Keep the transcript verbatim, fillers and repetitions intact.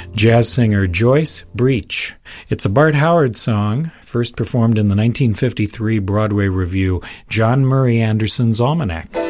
Jazz singer Joyce Breach. It's a Bart Howard song, first performed in the nineteen fifty-three Broadway review John Murray Anderson's Almanac.